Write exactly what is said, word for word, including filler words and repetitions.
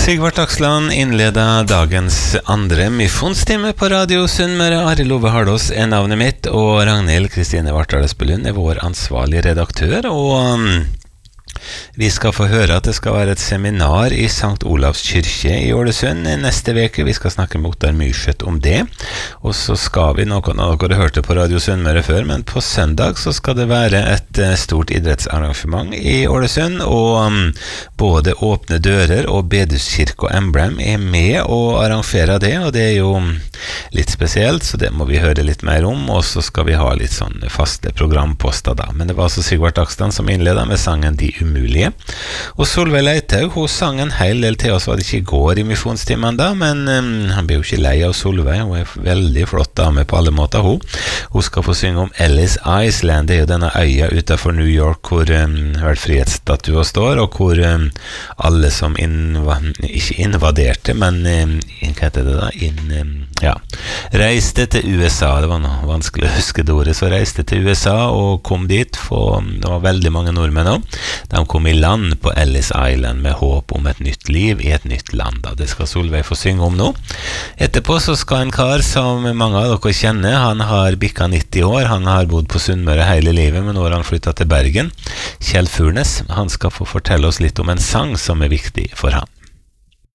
Sigvart Aksland innleder dagens andre misjonstime på Radio Sunnmøre. Arild Ove Hardås er navnet mitt, og Ragnhild Kristine Vartdal Espelund er vår ansvarlige redaktør. Og um, vi skal få høre at det skal være et seminar i Sankt Olavs kyrkje i Ålesund neste veke. Vi skal snakke med Ottar Myrseth om det. Og så skal vi, noen av dere hørte på Radio Sunnmøre før, men på søndag så skal det være et stort idrettsarrangement i Ålesund, og um, både Åpne Dører og Bedehuskirke og Emblem er med og arrangerer det, og det er jo litt spesielt, så det må vi høre litt mer om, og så skal vi ha litt sånn faste programposter da. Men det var altså Sigvart Aksland som innledet med sangen De Umulige. Og Solveig Leithaug, hun sang en hel del til oss, var det ikke i går i misjonstimen da, men um, han blir jo ikke lei av Solveig, hun er veldig flott dame på alle måter hun. Hun skal få synge om Ellis Island, det er jo denne øya utenfor New York hvor um, frihetsstatuen står, og hvor um, alle som innva, ikke invaderte, men um, hva heter det da? Inn, um, ja, reiste til U S A, det var noe vanskelig å huske det ordet, så reiste til U S A og kom dit, for det var veldig mange nordmenn også. De kom i land på Ellis Island med håp om et nytt liv i et nytt land. Det skal Solveig få synge om nå. Etterpå så skal en kar som mange av dere kjenner, han har bikka nitti år, han har bodd på Sunnmøre hele livet, men nå har han flyttet til Bergen. Kjell Furnes, han skal få fortelle oss litt om en sang som er viktig for han.